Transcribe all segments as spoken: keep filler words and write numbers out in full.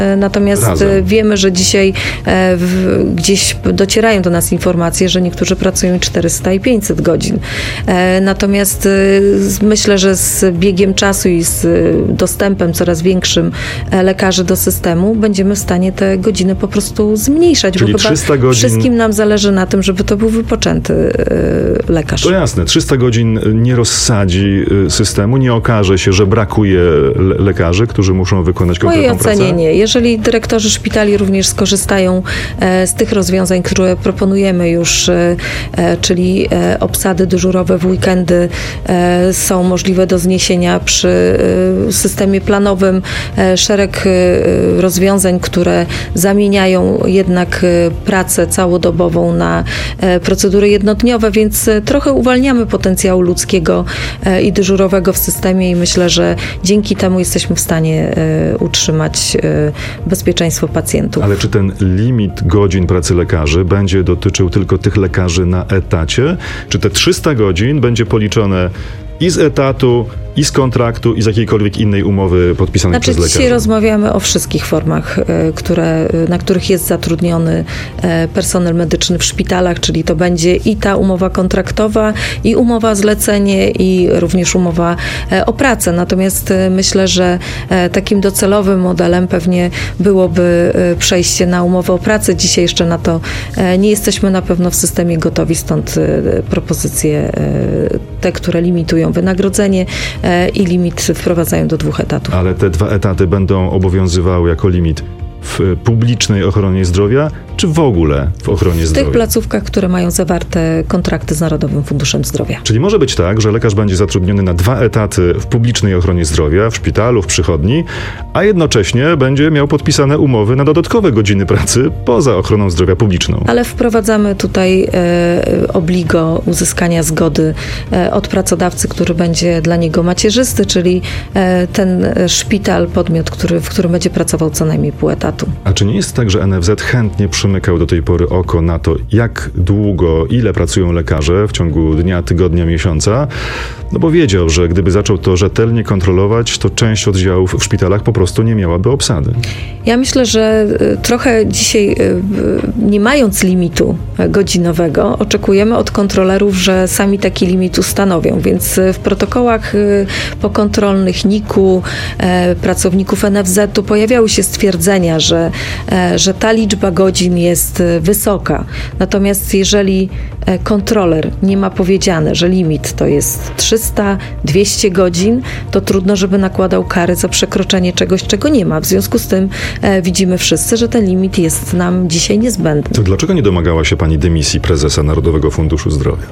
Natomiast Razem. wiemy, że dzisiaj w, gdzieś docierają do nas informacje, że niektórzy pracują czterysta i pięćset godzin. Natomiast myślę, że z biegiem czasu i z dostępem coraz większym lekarzy do systemu będziemy w stanie te godziny po prostu zmniejszać. Czyli bo chyba trzysta godzin... wszystkim nam zależy na tym, żeby to był wypoczęty lekarz. To jasne. trzysta godzin nie rozsadzi systemu, nie okaże się, że brakuje le- lekarzy, którzy muszą wykonać konkretną pracę? Moje ocenie pracę? nie. Jeżeli dyrektorzy szpitali również skorzystają z tych rozwiązań, które proponujemy już, czyli obsady dyżurowe w weekendy są możliwe do zniesienia przy systemie planowym, szereg rozwiązań, które zamieniają jednak pracę całodobową na procedury jednodniowe, więc trochę uwalniamy potencjału ludzkiego i dyżurowego w systemie i myślę, że dzięki temu jesteśmy w stanie utrzymać bezpieczeństwo pacjentów. Ale czy ten limit godzin pracy lekarzy będzie dotyczył tylko tych lekarzy na etacie? Czy te trzysta godzin będzie policzone i z etatu, i z kontraktu, i z jakiejkolwiek innej umowy podpisanej znaczy, przez lekarzy? Dzisiaj rozmawiamy o wszystkich formach, które, na których jest zatrudniony personel medyczny w szpitalach, czyli to będzie i ta umowa kontraktowa, i umowa zlecenie, i również umowa o pracę. Natomiast myślę, że takim docelowym modelem pewnie byłoby przejście na umowę o pracę. Dzisiaj jeszcze na to nie jesteśmy na pewno w systemie gotowi, stąd propozycje te, które limitują wynagrodzenie i limit wprowadzają do dwóch etatów. Ale te dwa etaty będą obowiązywały jako limit w publicznej ochronie zdrowia, czy w ogóle w ochronie w zdrowia? W tych placówkach, które mają zawarte kontrakty z Narodowym Funduszem Zdrowia. Czyli może być tak, że lekarz będzie zatrudniony na dwa etaty w publicznej ochronie zdrowia, w szpitalu, w przychodni, a jednocześnie będzie miał podpisane umowy na dodatkowe godziny pracy poza ochroną zdrowia publiczną. Ale wprowadzamy tutaj e, obligo uzyskania zgody e, od pracodawcy, który będzie dla niego macierzysty, czyli e, ten szpital, podmiot, który, w którym będzie pracował co najmniej pół etatu. A czy nie jest tak, że N F Z chętnie przymykał do tej pory oko na to, jak długo, ile pracują lekarze w ciągu dnia, tygodnia, miesiąca? No bo wiedział, że gdyby zaczął to rzetelnie kontrolować, to część oddziałów w szpitalach po prostu nie miałaby obsady. Ja myślę, że trochę dzisiaj, nie mając limitu godzinowego, oczekujemy od kontrolerów, że sami taki limit ustanowią, więc w protokołach pokontrolnych N I K u, pracowników N F Z u pojawiały się stwierdzenia, że, że ta liczba godzin jest wysoka. Natomiast jeżeli kontroler nie ma powiedziane, że limit to jest trzysta dwieście godzin, to trudno, żeby nakładał kary za przekroczenie czegoś, czego nie ma. W związku z tym e, widzimy wszyscy, że ten limit jest nam dzisiaj niezbędny. To dlaczego nie domagała się pani dymisji prezesa Narodowego Funduszu Zdrowia?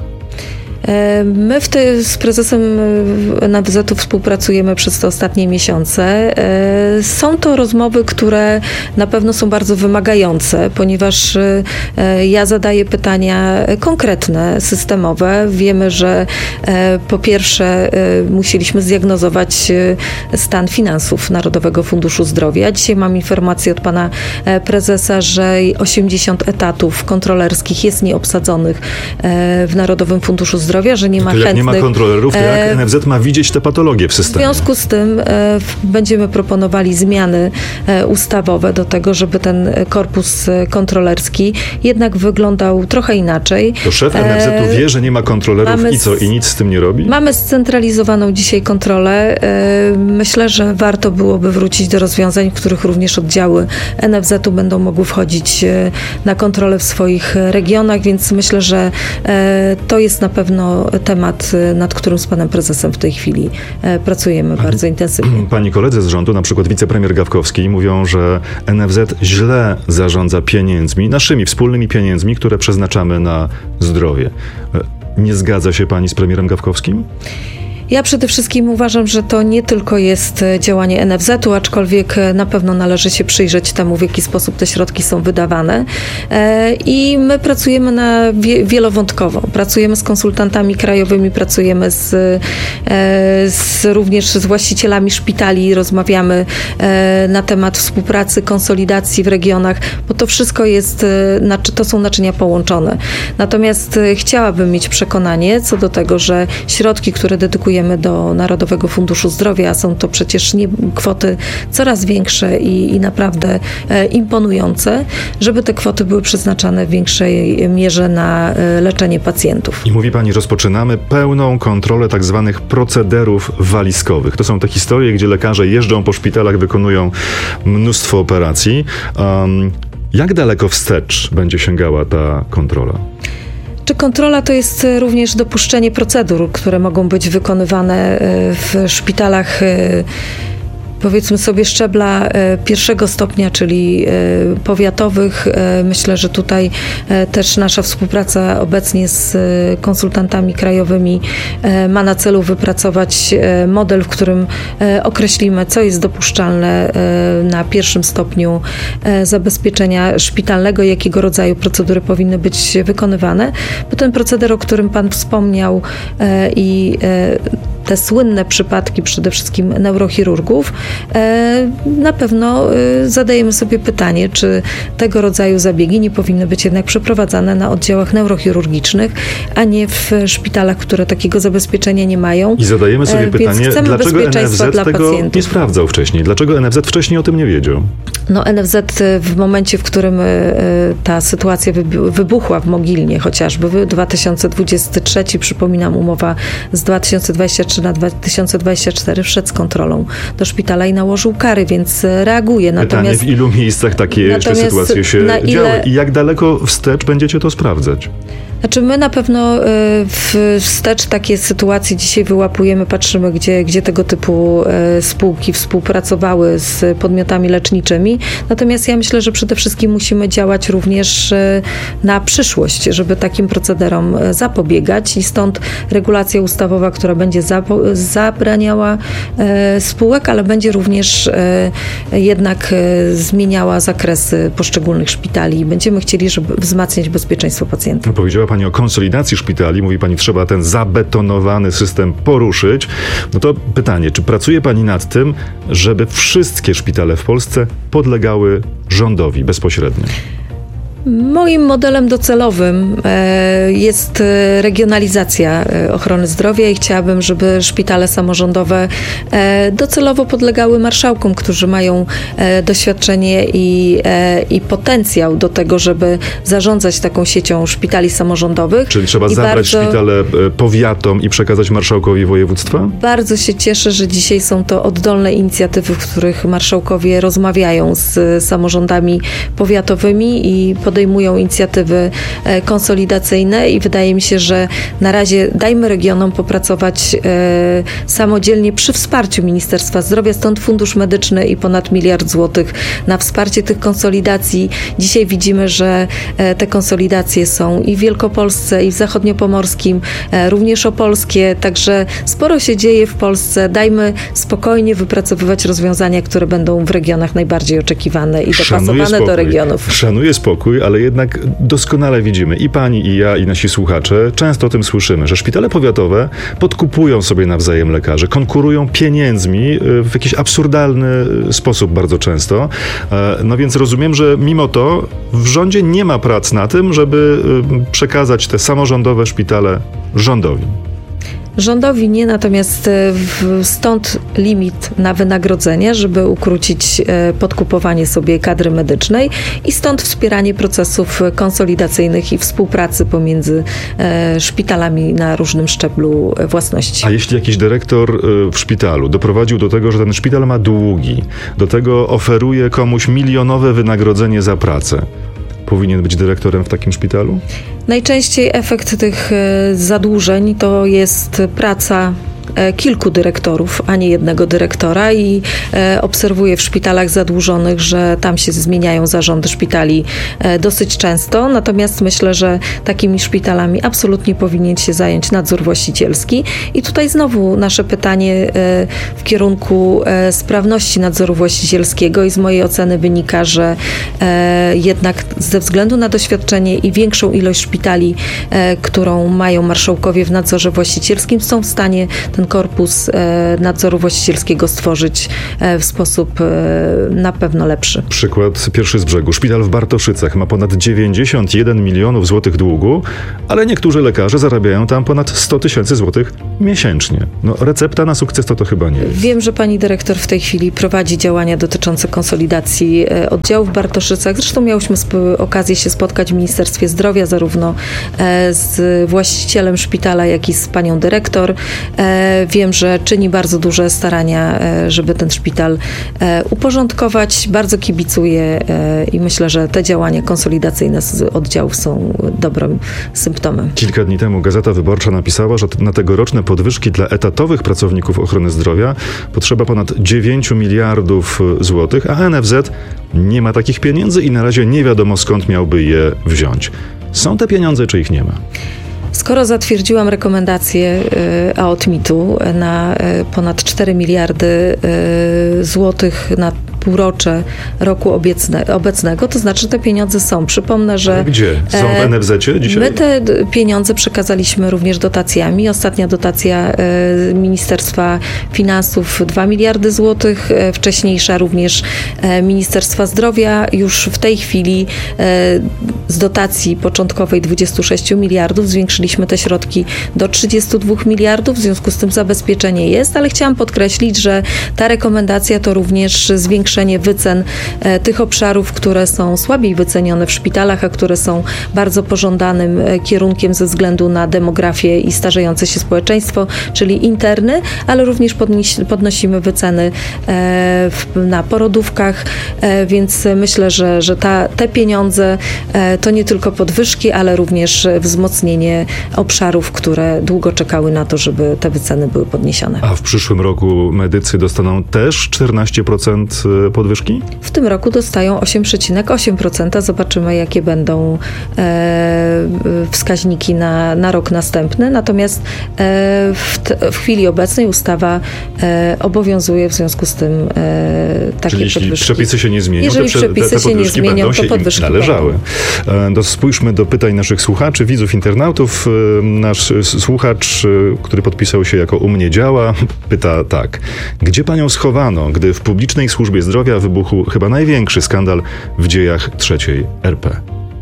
My w te, z prezesem N F Z u współpracujemy przez te ostatnie miesiące. Są to rozmowy, które na pewno są bardzo wymagające, ponieważ ja zadaję pytania konkretne, systemowe. Wiemy, że po pierwsze musieliśmy zdiagnozować stan finansów Narodowego Funduszu Zdrowia. Dzisiaj mam informację od pana prezesa, że osiemdziesiąt etatów kontrolerskich jest nieobsadzonych w Narodowym Funduszu Zdrowia. Zdrowia, że nie ma to jak chętnych. nie ma kontrolerów, to jak N F Z ma widzieć te patologie w systemie? W związku z tym e, będziemy proponowali zmiany e, ustawowe do tego, żeby ten korpus kontrolerski jednak wyglądał trochę inaczej. To szef N F Z u wie, że nie ma kontrolerów i co? I nic z tym nie robi? Mamy scentralizowaną dzisiaj kontrolę. E, myślę, że warto byłoby wrócić do rozwiązań, w których również oddziały N F Z u będą mogły wchodzić e, na kontrolę w swoich regionach, więc myślę, że e, to jest na pewno temat, nad którym z panem prezesem w tej chwili pracujemy pani, bardzo intensywnie. Pani koledzy z rządu, na przykład wicepremier Gawkowski, mówią, że N F Z źle zarządza pieniędzmi, naszymi wspólnymi pieniędzmi, które przeznaczamy na zdrowie. Nie zgadza się pani z premierem Gawkowskim? Ja przede wszystkim uważam, że to nie tylko jest działanie N F Z u, aczkolwiek na pewno należy się przyjrzeć temu, w jaki sposób te środki są wydawane. I my pracujemy na wielowątkowo. Pracujemy z konsultantami krajowymi, pracujemy z, z również z właścicielami szpitali, rozmawiamy na temat współpracy, konsolidacji w regionach, bo to wszystko jest, to są naczynia połączone. Natomiast chciałabym mieć przekonanie co do tego, że środki, które dedykujemy przekazujemy do Narodowego Funduszu Zdrowia, a są to przecież nie, kwoty coraz większe i, i naprawdę e, imponujące, żeby te kwoty były przeznaczane w większej mierze na e, leczenie pacjentów. I mówi pani, rozpoczynamy pełną kontrolę tak zwanych procederów walizkowych. To są te historie, gdzie lekarze jeżdżą po szpitalach, wykonują mnóstwo operacji. Um, jak daleko wstecz będzie sięgała ta kontrola? Czy kontrola to jest również dopuszczenie procedur, które mogą być wykonywane w szpitalach, powiedzmy sobie, szczebla pierwszego stopnia, czyli powiatowych. Myślę, że tutaj też nasza współpraca obecnie z konsultantami krajowymi ma na celu wypracować model, w którym określimy, co jest dopuszczalne na pierwszym stopniu zabezpieczenia szpitalnego, jakiego rodzaju procedury powinny być wykonywane. Bo ten proceder, o którym pan wspomniał, i te słynne przypadki przede wszystkim neurochirurgów, na pewno zadajemy sobie pytanie, czy tego rodzaju zabiegi nie powinny być jednak przeprowadzane na oddziałach neurochirurgicznych, a nie w szpitalach, które takiego zabezpieczenia nie mają. I zadajemy sobie Więc pytanie, dlaczego N F Z dla tego pacjentów nie sprawdzał wcześniej? Dlaczego N F Z wcześniej o tym nie wiedział? No N F Z w momencie, w którym ta sytuacja wybuchła w Mogilnie chociażby, dwa tysiące dwudziesty trzeci, przypominam, umowa z dwa tysiące dwudziesty trzeci na dwa tysiące dwudziesty czwarty, wszedł z kontrolą do szpitala i nałożył kary, więc reaguje. Natomiast pytanie, w ilu miejscach takie jeszcze sytuacje się ile... działy i jak daleko wstecz będziecie to sprawdzać? Znaczy my na pewno wstecz takie sytuacje dzisiaj wyłapujemy, patrzymy, gdzie, gdzie tego typu spółki współpracowały z podmiotami leczniczymi. Natomiast ja myślę, że przede wszystkim musimy działać również na przyszłość, żeby takim procederom zapobiegać i stąd regulacja ustawowa, która będzie zabraniała spółek, ale będzie również jednak zmieniała zakresy poszczególnych szpitali i będziemy chcieli, żeby wzmacniać bezpieczeństwo pacjentów. Powiedziała pani o konsolidacji szpitali, mówi pani, trzeba ten zabetonowany system poruszyć. No to pytanie, czy pracuje pani nad tym, żeby wszystkie szpitale w Polsce podlegały rządowi bezpośrednio? Moim modelem docelowym jest regionalizacja ochrony zdrowia i chciałabym, żeby szpitale samorządowe docelowo podlegały marszałkom, którzy mają doświadczenie i, i potencjał do tego, żeby zarządzać taką siecią szpitali samorządowych. Czyli trzeba I zabrać bardzo, szpitale powiatom i przekazać marszałkowi województwa? Bardzo się cieszę, że dzisiaj są to oddolne inicjatywy, w których marszałkowie rozmawiają z samorządami powiatowymi i podejmują inicjatywy konsolidacyjne i wydaje mi się, że na razie dajmy regionom popracować e, samodzielnie przy wsparciu Ministerstwa Zdrowia, stąd Fundusz Medyczny i ponad miliard złotych na wsparcie tych konsolidacji. Dzisiaj widzimy, że e, te konsolidacje są i w Wielkopolsce, i w Zachodniopomorskim, e, również opolskie, także sporo się dzieje w Polsce. Dajmy spokojnie wypracowywać rozwiązania, które będą w regionach najbardziej oczekiwane i dopasowane do regionów. Szanuję spokój, ale jednak doskonale widzimy, i pani, i ja, i nasi słuchacze, często o tym słyszymy, że szpitale powiatowe podkupują sobie nawzajem lekarzy, konkurują pieniędzmi w jakiś absurdalny sposób bardzo często. No więc rozumiem, że mimo to w rządzie nie ma prac na tym, żeby przekazać te samorządowe szpitale rządowi. Rządowi nie, natomiast stąd limit na wynagrodzenie, żeby ukrócić podkupowanie sobie kadry medycznej i stąd wspieranie procesów konsolidacyjnych i współpracy pomiędzy szpitalami na różnym szczeblu własności. A jeśli jakiś dyrektor w szpitalu doprowadził do tego, że ten szpital ma długi, do tego oferuje komuś milionowe wynagrodzenie za pracę, powinien być dyrektorem w takim szpitalu? Najczęściej efekt tych zadłużeń to jest praca kilku dyrektorów, a nie jednego dyrektora i e, obserwuję w szpitalach zadłużonych, że tam się zmieniają zarządy szpitali e, dosyć często, natomiast myślę, że takimi szpitalami absolutnie powinien się zająć nadzór właścicielski i tutaj znowu nasze pytanie e, w kierunku e, sprawności nadzoru właścicielskiego i z mojej oceny wynika, że e, jednak ze względu na doświadczenie i większą ilość szpitali, e, którą mają marszałkowie w nadzorze właścicielskim, są w stanie ten ten korpus nadzoru właścicielskiego stworzyć w sposób na pewno lepszy. Przykład pierwszy z brzegu. Szpital w Bartoszycach ma ponad dziewięćdziesiąt jeden milionów złotych długu, ale niektórzy lekarze zarabiają tam ponad sto tysięcy złotych miesięcznie. No, recepta na sukces to to chyba nie jest. Wiem, że pani dyrektor w tej chwili prowadzi działania dotyczące konsolidacji oddziałów w Bartoszycach. Zresztą miałyśmy sp- okazję się spotkać w Ministerstwie Zdrowia, zarówno z właścicielem szpitala, jak i z panią dyrektor. Wiem, że czyni bardzo duże starania, żeby ten szpital uporządkować. Bardzo kibicuję i myślę, że te działania konsolidacyjne z oddziałów są dobrym symptomem. Kilka dni temu Gazeta Wyborcza napisała, że na tegoroczne podwyżki dla etatowych pracowników ochrony zdrowia potrzeba ponad dziewięć miliardów złotych, a N F Z nie ma takich pieniędzy i na razie nie wiadomo, skąd miałby je wziąć. Są te pieniądze, czy ich nie ma? Skoro zatwierdziłam rekomendację AOTMiT-u na ponad cztery miliardy złotych na półrocze roku obecne, obecnego, to znaczy, że te pieniądze są. Przypomnę, że... Ale gdzie? Są w N F Z-cie dzisiaj? My te pieniądze przekazaliśmy również dotacjami. Ostatnia dotacja Ministerstwa Finansów dwa miliardy złotych, wcześniejsza również Ministerstwa Zdrowia. Już w tej chwili z dotacji początkowej dwudziestu sześciu miliardów zwiększyliśmy te środki do trzydziestu dwóch miliardów, w związku z tym zabezpieczenie jest, ale chciałam podkreślić, że ta rekomendacja to również zwiększenie wycen e, tych obszarów, które są słabiej wycenione w szpitalach, a które są bardzo pożądanym e, kierunkiem ze względu na demografię i starzejące się społeczeństwo, czyli interny, ale również podnieś, podnosimy wyceny e, w, na porodówkach, e, więc myślę, że, że ta, te pieniądze e, to nie tylko podwyżki, ale również wzmocnienie obszarów, które długo czekały na to, żeby te wyceny były podniesione. A w przyszłym roku medycy dostaną też czternaście procent podwyżki? W tym roku dostają osiem przecinek osiem procent. Zobaczymy, jakie będą e, wskaźniki na, na rok następny. Natomiast e, w, t, w chwili obecnej ustawa e, obowiązuje, w związku z tym e, takie Czyli jeśli podwyżki. przepisy się nie zmienią, Jeżeli to przepisy te, te się nie zmienią, to podwyżki należały. Do, spójrzmy do pytań naszych słuchaczy, widzów, internautów. Nasz słuchacz, który podpisał się jako U mnie działa, pyta tak. Gdzie panią schowano, gdy w publicznej służbie zdrowia wybuchł chyba największy skandal w dziejach trzeciej R P?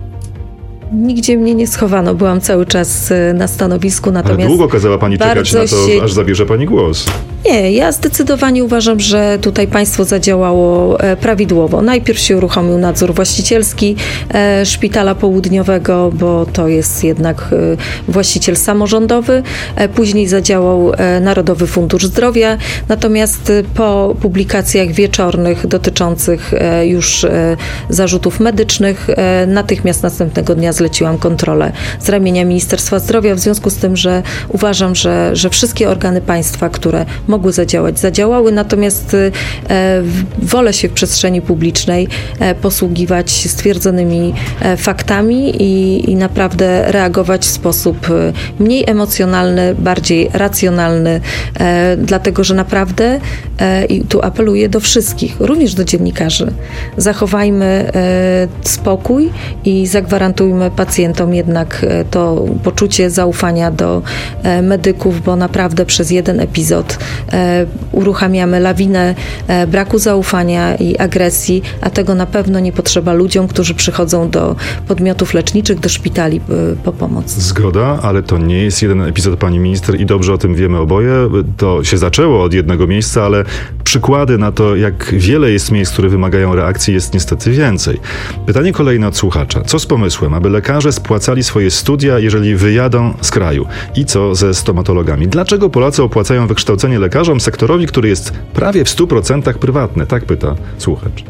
Nigdzie mnie nie schowano, byłam cały czas na stanowisku, natomiast... Ale długo kazała pani czekać na to, się... aż zabierze pani głos. Nie, ja zdecydowanie uważam, że tutaj państwo zadziałało prawidłowo. Najpierw się uruchomił nadzór właścicielski Szpitala Południowego, bo to jest jednak właściciel samorządowy. Później zadziałał Narodowy Fundusz Zdrowia. Natomiast po publikacjach wieczornych dotyczących już zarzutów medycznych, natychmiast następnego dnia zleciłam kontrolę z ramienia Ministerstwa Zdrowia, w związku z tym, że uważam, że, że wszystkie organy państwa, które mogły zadziałać, zadziałały, natomiast e, wolę się w przestrzeni publicznej e, posługiwać stwierdzonymi e, faktami i, i naprawdę reagować w sposób e, mniej emocjonalny, bardziej racjonalny, e, dlatego, że naprawdę e, i tu apeluję do wszystkich, również do dziennikarzy, zachowajmy e, spokój i zagwarantujmy pacjentom jednak e, to poczucie zaufania do e, medyków, bo naprawdę przez jeden epizod E, uruchamiamy lawinę e, braku zaufania i agresji, a tego na pewno nie potrzeba ludziom, którzy przychodzą do podmiotów leczniczych, do szpitali e, po pomoc. Zgoda, ale to nie jest jeden epizod, pani minister, i dobrze o tym wiemy oboje. To się zaczęło od jednego miejsca, ale przykłady na to, jak wiele jest miejsc, które wymagają reakcji, jest niestety więcej. Pytanie kolejne od słuchacza. Co z pomysłem, aby lekarze spłacali swoje studia, jeżeli wyjadą z kraju? I co ze stomatologami? Dlaczego Polacy opłacają wykształcenie lekarzom, sektorowi, który jest prawie w stu procentach prywatny? Tak pyta słuchacz.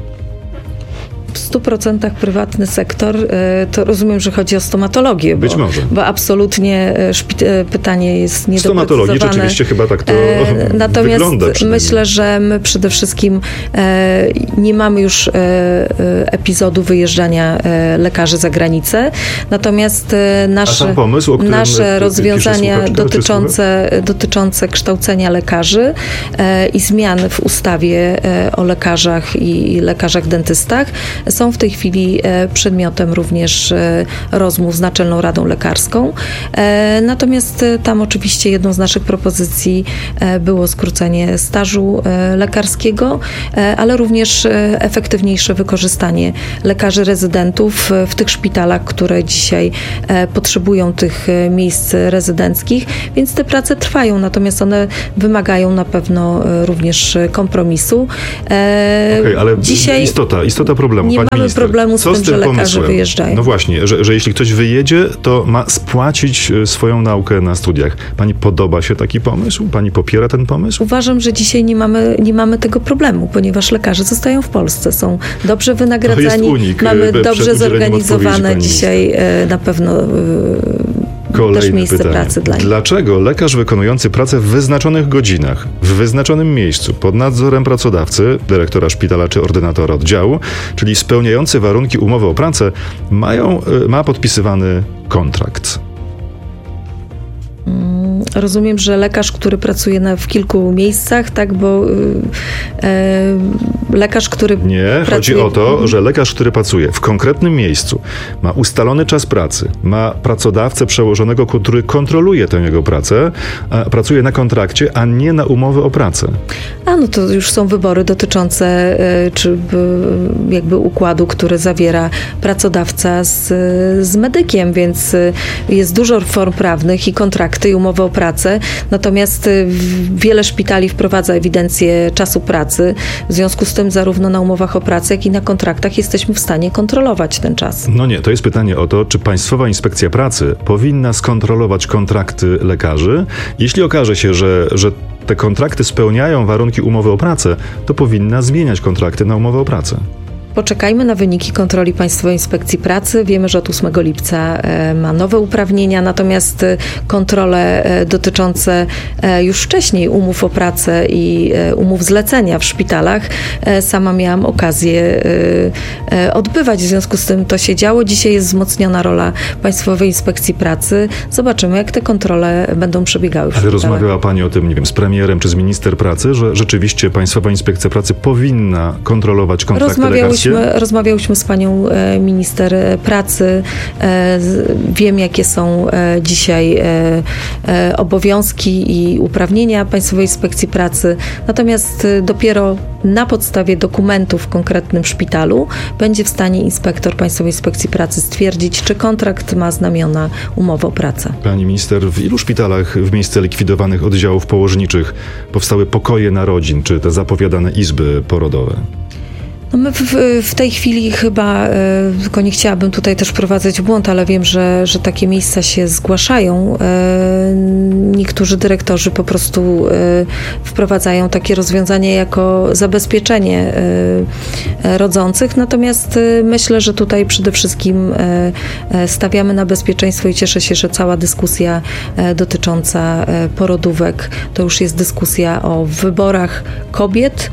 W stu procentach prywatny sektor, to rozumiem, że chodzi o stomatologię. Bo, Być może. Bo absolutnie szpit- pytanie jest niedoprecyzowane. Stomatologii rzeczywiście chyba tak to e, Natomiast wygląda. myślę, że my przede wszystkim e, nie mamy już e, epizodu wyjeżdżania e, lekarzy za granicę. Natomiast e, nasze, pomysł, o nasze rozwiązania dotyczące, dotyczące kształcenia lekarzy e, i zmian w ustawie e, o lekarzach i lekarzach dentystach są w tej chwili przedmiotem również rozmów z Naczelną Radą Lekarską. Natomiast tam oczywiście jedną z naszych propozycji było skrócenie stażu lekarskiego, ale również efektywniejsze wykorzystanie lekarzy rezydentów w tych szpitalach, które dzisiaj potrzebują tych miejsc rezydenckich, więc te prace trwają, natomiast one wymagają na pewno również kompromisu. Okej, okay, ale dzisiaj istota, istota problemu, nie pani mamy minister, problemu z tym, z tym że lekarze pomysłem? wyjeżdżają. No właśnie, że, że jeśli ktoś wyjedzie, to ma spłacić swoją naukę na studiach. Pani podoba się taki pomysł? Pani popiera ten pomysł? Uważam, że dzisiaj nie mamy, nie mamy tego problemu, ponieważ lekarze zostają w Polsce, są dobrze wynagradzani, unik, mamy be, dobrze zorganizowane dzisiaj na pewno Kolejne też miejsce pytanie. pracy dla nich. Dlaczego lekarz wykonujący pracę w wyznaczonych godzinach, w wyznaczonym miejscu, pod nadzorem pracodawcy, dyrektora szpitala czy ordynatora oddziału, czyli spełniający warunki umowy o pracę, mają, ma podpisywany kontrakt? Rozumiem, że lekarz, który pracuje na, w kilku miejscach, tak, bo e, lekarz, który Nie, pracuje... chodzi o to, że lekarz, który pracuje w konkretnym miejscu, ma ustalony czas pracy, ma pracodawcę przełożonego, który kontroluje tę jego pracę, a pracuje na kontrakcie, a nie na umowę o pracę. A no to już są wybory dotyczące e, czy e, jakby układu, który zawiera pracodawca z, z medykiem, więc jest dużo form prawnych i kontrakty i umowy o pracę, natomiast wiele szpitali wprowadza ewidencję czasu pracy, w związku z tym zarówno na umowach o pracę, jak i na kontraktach jesteśmy w stanie kontrolować ten czas. No nie, to jest pytanie o to, czy Państwowa Inspekcja Pracy powinna skontrolować kontrakty lekarzy. Jeśli okaże się, że, że te kontrakty spełniają warunki umowy o pracę, to powinna zmieniać kontrakty na umowę o pracę. Poczekajmy na wyniki kontroli Państwowej Inspekcji Pracy. Wiemy, że od ósmego lipca ma nowe uprawnienia, natomiast kontrole dotyczące już wcześniej umów o pracę i umów zlecenia w szpitalach sama miałam okazję odbywać. W związku z tym to się działo. Dzisiaj jest wzmocniona rola Państwowej Inspekcji Pracy. Zobaczymy, jak te kontrole będą przebiegały w Ale szpitalach. rozmawiała Pani o tym, nie wiem, z premierem czy z minister pracy, że rzeczywiście Państwowa Inspekcja Pracy powinna kontrolować kontrakty lekarskie? Rozmawiałyśmy z panią minister pracy. Wiem, jakie są dzisiaj obowiązki i uprawnienia Państwowej Inspekcji Pracy. Natomiast dopiero na podstawie dokumentów w konkretnym szpitalu będzie w stanie inspektor Państwowej Inspekcji Pracy stwierdzić, czy kontrakt ma znamiona umowy o pracę. Pani minister, w ilu szpitalach w miejsce likwidowanych oddziałów położniczych powstały pokoje narodzin, czy te zapowiadane izby porodowe? No my w, w tej chwili chyba, tylko nie chciałabym tutaj też wprowadzać w błąd, ale wiem, że, że takie miejsca się zgłaszają. Niektórzy dyrektorzy po prostu wprowadzają takie rozwiązanie jako zabezpieczenie rodzących, natomiast myślę, że tutaj przede wszystkim stawiamy na bezpieczeństwo i cieszę się, że cała dyskusja dotycząca porodówek to już jest dyskusja o wyborach kobiet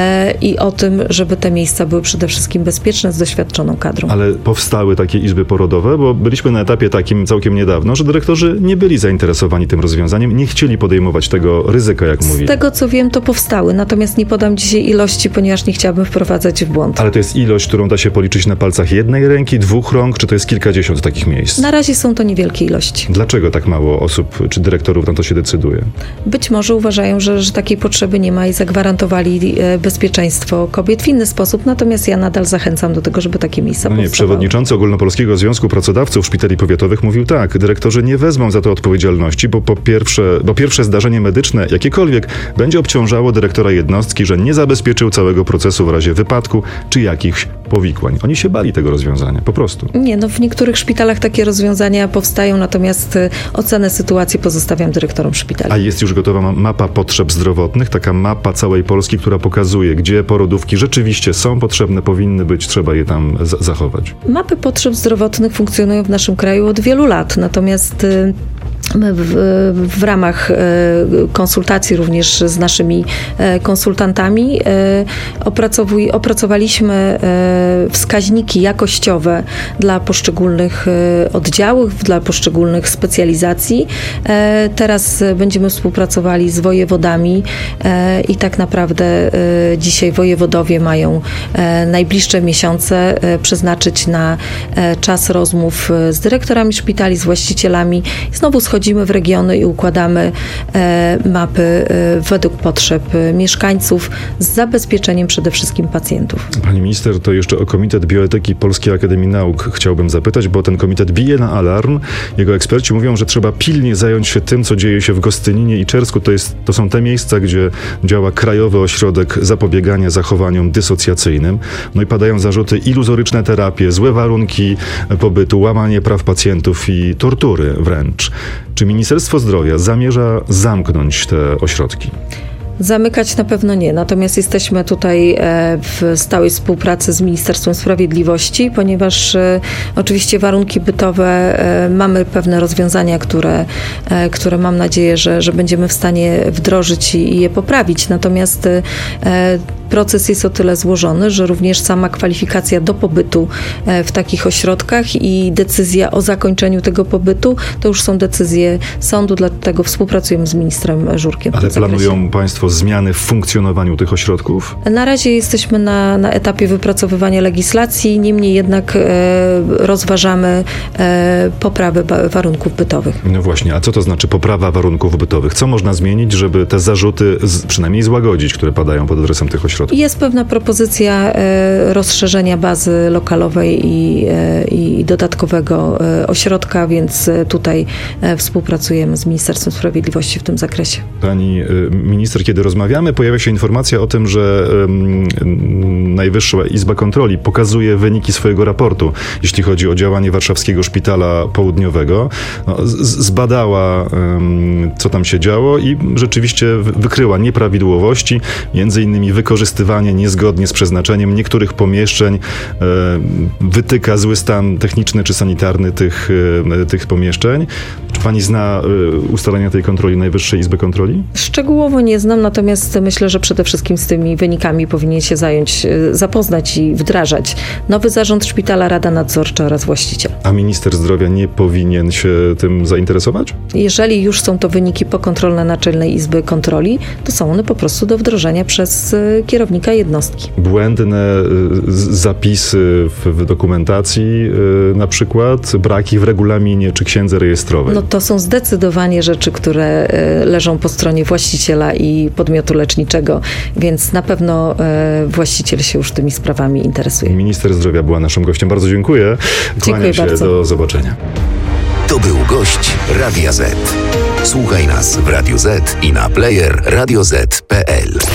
i o tym, żeby te miejsca były przede wszystkim bezpieczne z doświadczoną kadrą. Ale powstały takie izby porodowe, bo byliśmy na etapie takim całkiem niedawno, że dyrektorzy nie byli zainteresowani tym rozwiązaniem, nie chcieli podejmować tego ryzyka, jak mówili. Z tego, co wiem, to powstały, natomiast nie podam dzisiaj ilości, ponieważ nie chciałabym wprowadzać w błąd. Ale to jest ilość, którą da się policzyć na palcach jednej ręki, dwóch rąk, czy to jest kilkadziesiąt takich miejsc? Na razie są to niewielkie ilości. Dlaczego tak mało osób, czy dyrektorów na to się decyduje? Być może uważają, że, że takiej potrzeby nie ma i zagwarantowali bezpieczeństwo kobiet w inny sposób, natomiast ja nadal zachęcam do tego, żeby takie miejsca no nie, powstawały. Przewodniczący Ogólnopolskiego Związku Pracodawców Szpitali Powiatowych mówił tak, dyrektorzy nie wezmą za to odpowiedzialności, bo po pierwsze, bo pierwsze zdarzenie medyczne, jakiekolwiek, będzie obciążało dyrektora jednostki, że nie zabezpieczył całego procesu w razie wypadku czy jakichś powikłań. Oni się bali tego rozwiązania, po prostu. Nie, no w niektórych szpitalach takie rozwiązania powstają, natomiast ocenę sytuacji pozostawiam dyrektorom szpitali. A jest już gotowa mapa potrzeb zdrowotnych, taka mapa całej Polski, która pokazuje, gdzie porodówki rzeczywiście są potrzebne, powinny być, trzeba je tam z- zachować. Mapy potrzeb zdrowotnych funkcjonują w naszym kraju od wielu lat, natomiast My w, w ramach konsultacji również z naszymi konsultantami opracowuj, opracowaliśmy wskaźniki jakościowe dla poszczególnych oddziałów, dla poszczególnych specjalizacji. Teraz będziemy współpracowali z wojewodami i tak naprawdę dzisiaj wojewodowie mają najbliższe miesiące przeznaczyć na czas rozmów z dyrektorami szpitali, z właścicielami. Znowu schodzimy Wchodzimy w regiony i układamy e, mapy e, według potrzeb mieszkańców z zabezpieczeniem przede wszystkim pacjentów. Pani minister, to jeszcze o Komitet Bioetyki Polskiej Akademii Nauk chciałbym zapytać, bo ten komitet bije na alarm. Jego eksperci mówią, że trzeba pilnie zająć się tym, co dzieje się w Gostyninie i Czersku. To, jest, to są te miejsca, gdzie działa Krajowy Ośrodek Zapobiegania Zachowaniom Dysocjacyjnym. No i padają zarzuty: iluzoryczne terapie, złe warunki pobytu, łamanie praw pacjentów i tortury wręcz. Czy Ministerstwo Zdrowia zamierza zamknąć te ośrodki? Zamykać na pewno nie, natomiast jesteśmy tutaj w stałej współpracy z Ministerstwem Sprawiedliwości, ponieważ oczywiście warunki bytowe, mamy pewne rozwiązania, które, które mam nadzieję, że, że będziemy w stanie wdrożyć i je poprawić. Natomiast proces jest o tyle złożony, że również sama kwalifikacja do pobytu w takich ośrodkach i decyzja o zakończeniu tego pobytu to już są decyzje sądu, dlatego współpracujemy z ministrem Żurkiem. Ale planują Państwo zmiany w funkcjonowaniu tych ośrodków? Na razie jesteśmy na, na etapie wypracowywania legislacji, niemniej jednak e, rozważamy e, poprawę ba- warunków bytowych. No właśnie, a co to znaczy poprawa warunków bytowych? Co można zmienić, żeby te zarzuty z, przynajmniej złagodzić, które padają pod adresem tych ośrodków? Jest pewna propozycja e, rozszerzenia bazy lokalowej i, e, i dodatkowego e, ośrodka, więc tutaj e, współpracujemy z Ministerstwem Sprawiedliwości w tym zakresie. Pani e, minister, kiedy rozmawiamy, pojawia się informacja o tym, że e, Najwyższa Izba Kontroli pokazuje wyniki swojego raportu, jeśli chodzi o działanie Warszawskiego Szpitala Południowego. No, z, zbadała, e, co tam się działo i rzeczywiście wykryła nieprawidłowości, między innymi wykorzystywanie niezgodnie z przeznaczeniem niektórych pomieszczeń, e, wytyka zły stan techniczny czy sanitarny tych, e, tych pomieszczeń. Czy pani zna e, ustalenia tej kontroli Najwyższej Izby Kontroli? Szczegółowo nie znam, natomiast myślę, że przede wszystkim z tymi wynikami powinien się zająć, zapoznać i wdrażać nowy zarząd szpitala, Rada Nadzorcza oraz właściciel. A minister zdrowia nie powinien się tym zainteresować? Jeżeli już są to wyniki pokontrolne Naczelnej Izby Kontroli, to są one po prostu do wdrożenia przez kierownika jednostki. Błędne zapisy w, w dokumentacji, na przykład braki w regulaminie czy księdze rejestrowej. No to są zdecydowanie rzeczy, które leżą po stronie właściciela i podmiotu leczniczego, więc na pewno właściciel się już tymi sprawami interesuje. Minister zdrowia była naszym gościem. Bardzo dziękuję. Kłaniam dziękuję się. Bardzo. Do zobaczenia. To był gość Radia Z. Słuchaj nas w Radio Z i na player radio zet kropka pe el.